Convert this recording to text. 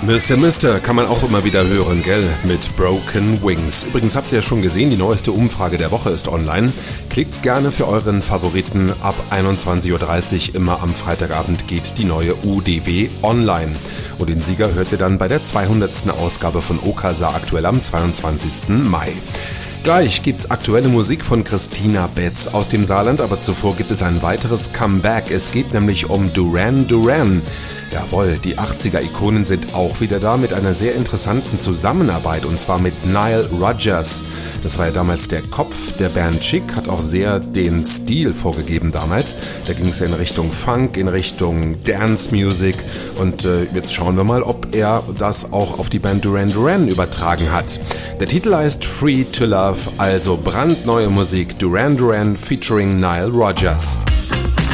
Mister kann man auch immer wieder hören, gell? Mit Broken Wings. Übrigens habt ihr schon gesehen, die neueste Umfrage der Woche ist online. Klickt gerne für euren Favoriten. Ab 21.30 Uhr immer am Freitagabend geht die neue UDW online. Und den Sieger hört ihr dann bei der 200. Ausgabe von Okasa aktuell am 22. Mai. Gleich gibt's aktuelle Musik von Christina Betz aus dem Saarland, aber zuvor gibt es ein weiteres Comeback. Es geht nämlich um Duran Duran. Jawohl, die 80er-Ikonen sind auch wieder da mit einer sehr interessanten Zusammenarbeit, und zwar mit Nile Rodgers. Das war ja damals der Kopf der Band Chic, hat auch sehr den Stil vorgegeben damals. Da ging es ja in Richtung Funk, in Richtung Dance Music, und jetzt schauen wir mal, ob er das auch auf die Band Duran Duran übertragen hat. Der Titel heißt Free to Love, also brandneue Musik, Duran Duran featuring Nile Rodgers.